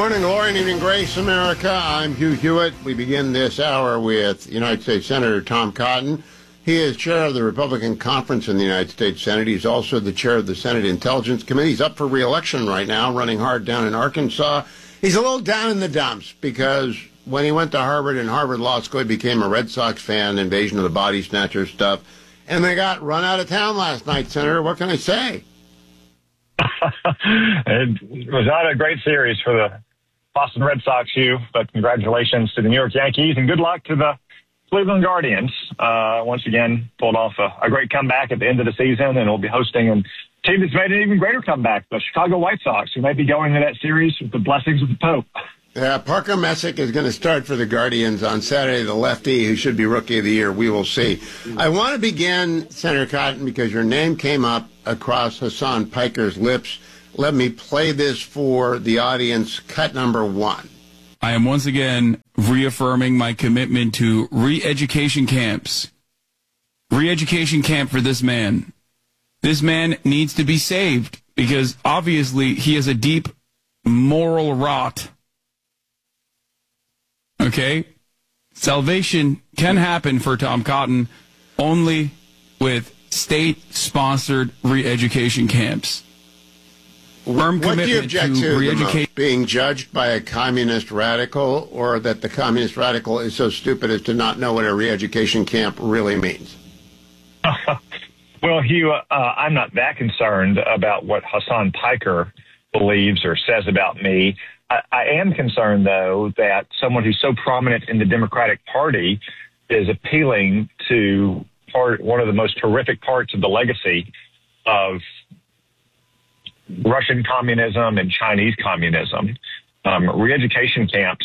Morning, glory and evening grace, America. I'm Hugh Hewitt. We begin this hour with United States Senator Tom Cotton. He is chair of the Republican Conference in the United States Senate. He's also the chair of the Senate Intelligence Committee. He's up for re-election right now, running hard down in Arkansas. He's a little down in the dumps because when he went to Harvard and Harvard Law School, he became a Red Sox fan, invasion of the body snatcher stuff, and they got run out of town last night, Senator. What can I say? It was not a great series for the Boston Red Sox, Hugh, but congratulations to the New York Yankees and good luck to the Cleveland Guardians. Once again, pulled off a great comeback at the end of the season, and will be hosting a team that's made an even greater comeback, the Chicago White Sox, who may be going into that series with the blessings of the Pope. Yeah, Parker Messick is going to start for the Guardians on Saturday, the lefty who should be Rookie of the Year. We will see. I want to begin, Senator Cotton, because your name came up across Hasan Piker's lips. Let me play this for the audience. Cut number one. I am once again reaffirming my commitment to re-education camps. Re-education camp for this man. This man needs to be saved because obviously he has a deep moral rot. Okay? Salvation can happen for Tom Cotton only with state-sponsored re-education camps. What do you object to the most? Being judged by a communist radical, or that the communist radical is so stupid as to not know what a re-education camp really means? Well, Hugh, I'm not that concerned about what Hasan Piker believes or says about me. I am concerned, though, that someone who's so prominent in the Democratic Party is appealing to one of the most horrific parts of the legacy of Russian communism and Chinese communism. Re-education camps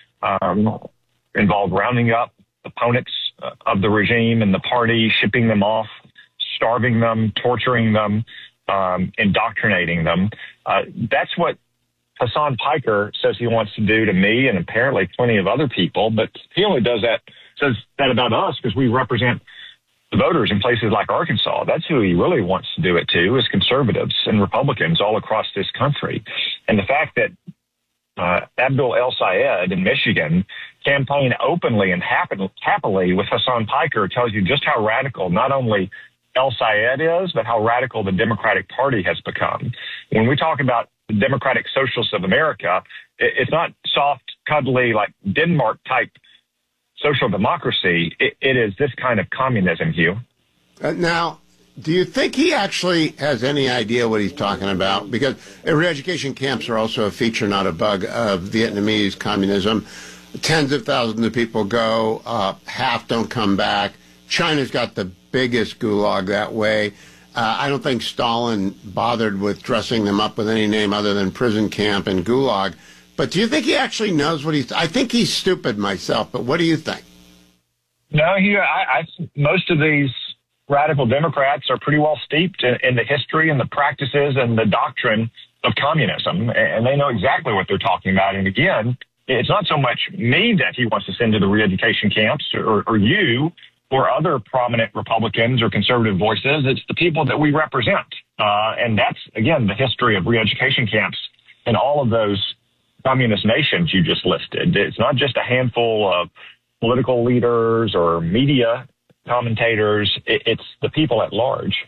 involve rounding up opponents of the regime and the party, shipping them off, starving them, torturing them, indoctrinating them. That's what Hasan Piker says he wants to do to me and apparently plenty of other people, but he only says that about us because we represent the voters in places like Arkansas. That's who he really wants to do it to, is conservatives and Republicans all across this country. And the fact that Abdul El Sayed in Michigan campaigned openly and happily with Hasan Piker tells you just how radical not only El Sayed is, but how radical the Democratic Party has become. When we talk about the Democratic Socialists of America, it's not soft, cuddly, like Denmark-type social democracy. It is this kind of communism, Hugh. Now, do you think he actually has any idea what he's talking about? Because re-education camps are also a feature, not a bug, of Vietnamese communism. Tens of thousands of people go, half don't come back. China's got the biggest gulag that way. I don't think Stalin bothered with dressing them up with any name other than prison camp and gulag. But do you think he actually knows what he's... I think he's stupid myself, but what do you think? No, most of these radical Democrats are pretty well steeped in the history and the practices and the doctrine of communism, and they know exactly what they're talking about. And again, it's not so much me that he wants to send to the re-education camps or you or other prominent Republicans or conservative voices. It's the people that we represent. And that's, again, the history of re-education camps in all of those communist nations you just listed. It's not just a handful of political leaders or media commentators. It's the people at large.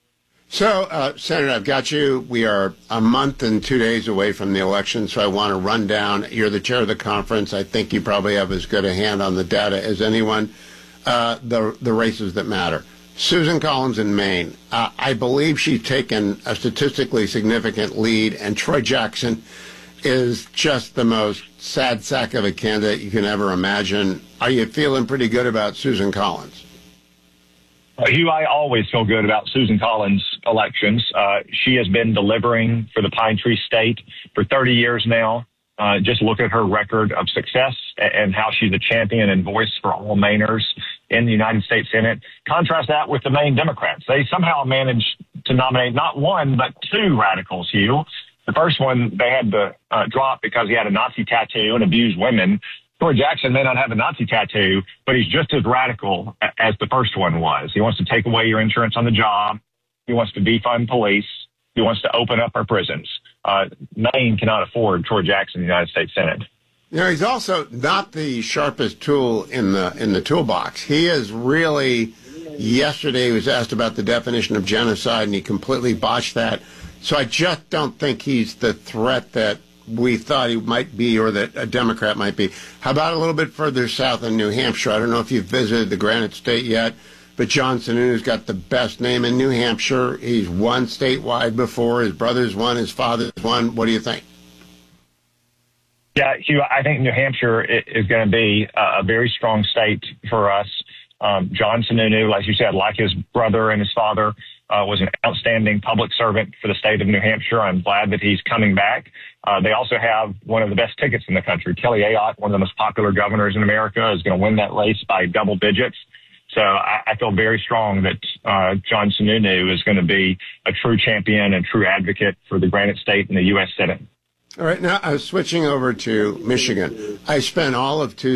So, Senator, I've got you. We are a month and 2 days away from the election, so I want to run down. You're the chair of the conference. I think you probably have as good a hand on the data as anyone. The races that matter. Susan Collins in Maine. I believe she's taken a statistically significant lead, and Troy Jackson is just the most sad sack of a candidate you can ever imagine. Are you feeling pretty good about Susan Collins? Hugh, I always feel good about Susan Collins' elections. She has been delivering for the Pine Tree State for 30 years now. Just look at her record of success and how she's a champion and voice for all Mainers in the United States Senate. Contrast that with the Maine Democrats. They somehow managed to nominate not one, but two radicals, Hugh. The first one they had to drop because he had a Nazi tattoo and abused women. Troy Jackson may not have a Nazi tattoo, but he's just as radical as the first one was. He wants to take away your insurance on the job. He wants to defund police. He wants to open up our prisons. Maine cannot afford Troy Jackson in the United States Senate. You know, he's also not the sharpest tool in the toolbox. He is really. Yesterday, he was asked about the definition of genocide, and he completely botched that. So I just don't think he's the threat that we thought he might be, or that a Democrat might be. How about a little bit further south in New Hampshire? I don't know if you've visited the Granite State yet, but John Sununu's got the best name in New Hampshire. He's won statewide before. His brother's won. His father's won. What do you think? Yeah, Hugh, I think New Hampshire is going to be a very strong state for us. John Sununu, as you said, like his brother and his father, was an outstanding public servant for the state of New Hampshire. I'm glad that he's coming back. They also have one of the best tickets in the country. Kelly Ayotte, one of the most popular governors in America, is going to win that race by double digits. So I feel very strong that John Sununu is going to be a true champion and true advocate for the Granite State in the U.S. Senate. All right, now I was switching over to Michigan. I spent all of Tuesday